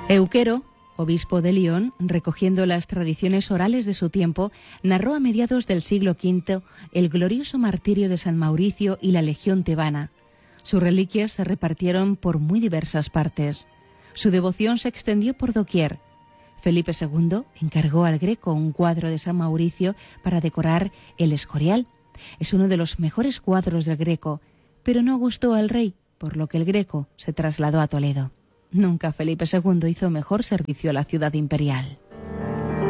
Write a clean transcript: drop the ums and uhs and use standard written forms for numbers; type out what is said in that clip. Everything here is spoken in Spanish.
Euquero, obispo de Lyon, recogiendo las tradiciones orales de su tiempo, narró a mediados del siglo V el glorioso martirio de San Mauricio y la Legión tebana. Sus reliquias se repartieron por muy diversas partes. Su devoción se extendió por doquier. Felipe II encargó al Greco un cuadro de San Mauricio para decorar el Escorial. Es uno de los mejores cuadros del Greco, pero no gustó al rey, por lo que el Greco se trasladó a Toledo. Nunca Felipe II hizo mejor servicio a la ciudad imperial.